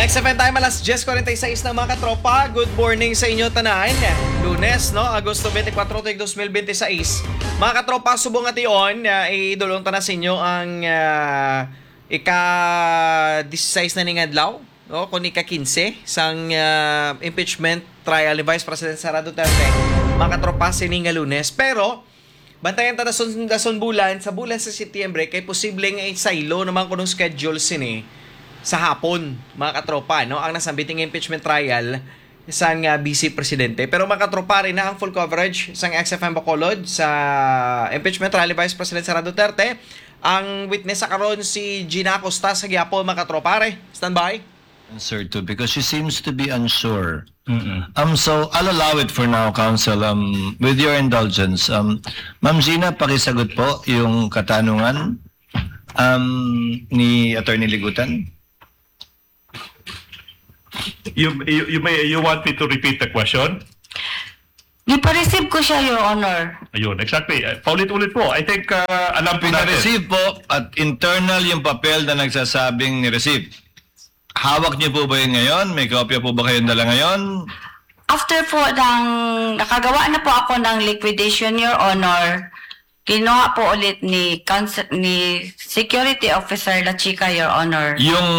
XFN time alas 10:46 na mga katropa. Good morning sa inyo tanan. Lunes, no? Agosto 24, 2026. Mga katropa, subong at iyon, idulong ta na sa inyo ang ika-16 na ning adlaw, no? Kung ika-15 sang impeachment trial ni Vice President Sara Duterte. Mga katropa, sining nga Lunes. Pero bantayan ta na dason bulan sa Setyembre kay posibleng isaylo naman kunong schedule sini sa hapon, mga katropa, no? Ang nasambiting impeachment trial isang BC Presidente. Pero mga katropa rin na ang full coverage sa XFM Bacolod sa impeachment trial ni Vice President Sara Duterte. Ang witness sa karon si Gina Acosta sa Giapo, mga katropa. Stand by. Answer to because she seems to be unsure. So I'll allow it for now, Council. With your indulgence, Ma'am Gina, pakisagot po yung katanungan ni Attorney Ligutan. You want me to repeat the question? Ipa-receive ko siya, Your Honor. Ayun, exactly. Paulit-ulit po. I think alam po natin. Pina-receive po at internal yung papel na nagsasabing ni-receive. Hawak niyo po ba yun ngayon? May kopya po ba kayong dala ngayon? After po nakagawa na po ako ng liquidation, Your Honor, kinuha po ulit ni Security Officer La Chica, Your Honor.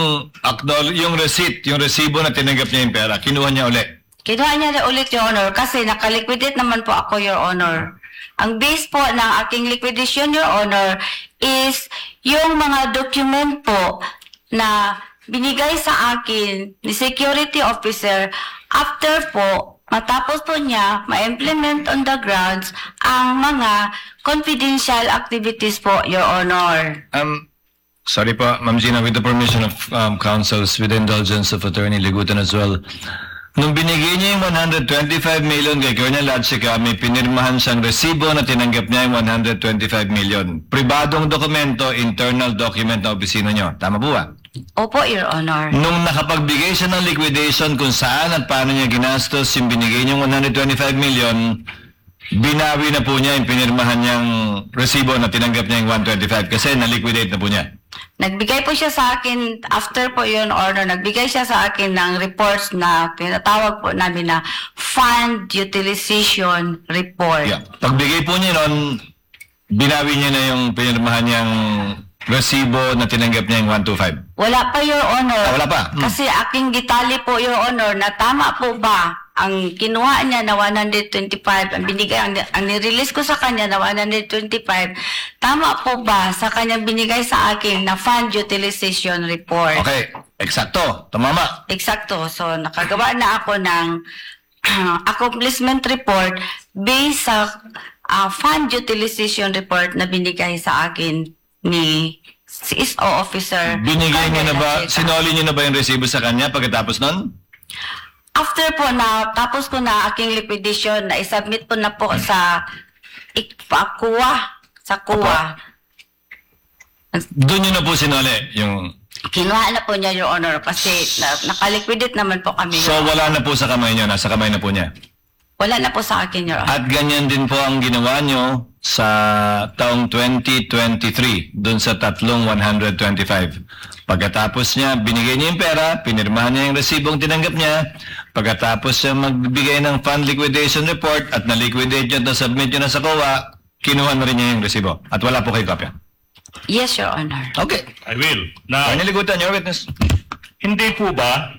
Yung receipt, yung resibo na tinanggap niya yung pera, kinuha niya ulit. Kinuha niya na ulit, Your Honor, kasi nakaliquidate naman po ako, Your Honor. Ang base po ng aking liquidation, Your Honor, is yung mga document po na binigay sa akin ni Security Officer after po matapos po niya ma-implement on the grounds ang mga confidential activities po, Your Honor. Sorry po, Ma'am Gina, with the permission of councils, with the indulgence of Attorney Ligutan as well. Nung binigay niya yung 125 million kay Colonel Lachica, may pinirmahan siyang resibo na tinanggap niya yung 125 million. Pribadong dokumento, internal document na opisina niyo. Tama po ba? Opo, Your Honor. Nung nakapagbigay siya ng liquidation kung saan at paano niya ginastos yung binigay niyang 125 million, binawi na po niya yung pinirmahan niyang resibo na tinanggap niya yung 125 kasi na-liquidate na po niya. Nagbigay po siya sa akin, after po Your Honor, nagbigay siya sa akin ng reports na tinatawag po namin na Fund Utilization Report. Yeah. Pagbigay po niya nun, binawi niya na yung pinirmahan niyang resibo na tinanggap niya yung 125. Wala pa, Your Honor. Wala pa? Kasi aking gitali po, Your Honor, na tama po ba ang kinuha niya na 125, ang binigay, ang nirelease ko sa kanya na 125, tama po ba sa kanyang binigay sa akin na Fund Utilization Report? Okay, eksakto, tumama. Eksakto. So, nakagawa na ako ng accomplishment report based sa Fund Utilization Report na binigay sa akin ni CSO Officer. Binigay niya na ba, sinoli niyo na ba yung resibo sa kanya pagkatapos nun? After po na, tapos ko na aking liquidation, na isubmit po na po sa kuwa. Doon niyo na po sinoli yung... Kinuha na po niya, Your Honor, kasi nakaliquidate naman po kami. So wala na po sa kamay niyo, nasa kamay na po niya. Wala na po sa akin, Your Honor. At ganyan din po ang ginawa niyo sa taong 2023, doon sa tatlong 125. Pagkatapos niya, binigay niya yung pera, pinirmahan niya yung resibong tinanggap niya. Pagkatapos siya magbigay ng fund liquidation report at na-liquidate niya at na-submit niya na sa COA, kinuha na rin niya yung resibo. At wala po kayo kopya. Yes, Your Honor. Okay. I will. Now, Ligutan, your witness. hindi po ba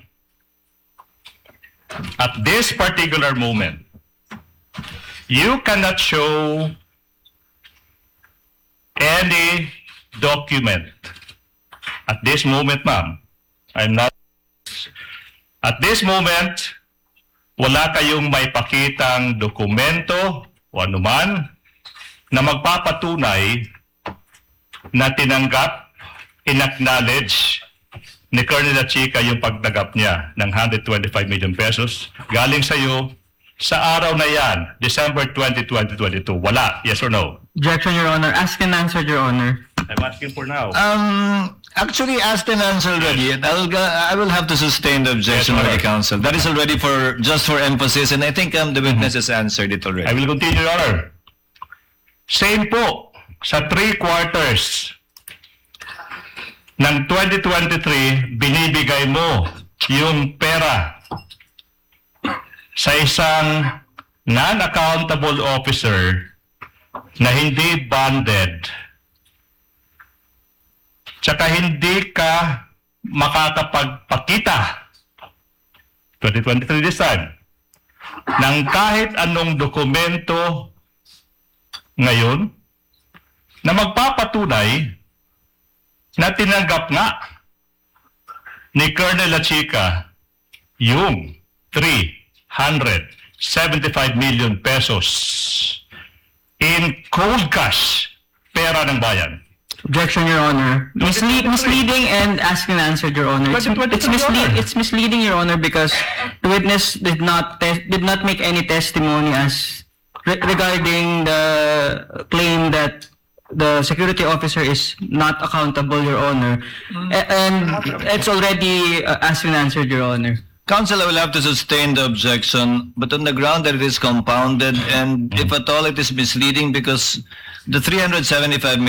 at this particular moment, you cannot show any document. At this moment, ma'am, I'm not... At this moment, wala kayong may pakitang dokumento o anuman na magpapatunay na tinanggap, inacknowledge ni Colonel Lachica yung pagtanggap niya ng 125 million pesos galing sa iyo sa araw na yan, December 20, 2022. Wala. Yes or no? Objection, Your Honor. Asked and answered, Your Honor. I'm asking for now. Actually, asked and answered already. I will have to sustain the objection Yes, of the Honor. council. That is already just for emphasis, and I think the witness has answered it I already. will continue, Your Honor. Same po sa 3 quarters ng 2023, binibigay mo yung pera sa isang non-accountable officer na hindi bonded, tsaka hindi ka makakapagpakita 2023 this time ng kahit anong dokumento ngayon na magpapatunay na tinanggap nga ni Colonel Lachica yung 375 million pesos in cold cash, pera ng bayan. Objection, Your Honor. Misleading and asked and answered, Your Honor. It's misleading, Your Honor, because the witness did not make any testimony as regarding the claim that the security officer is not accountable, Your Honor. And it's already asked and answered, Your Honor. Counsel, I will have to sustain the objection, but on the ground that it is compounded, and if at all it is misleading, because the 375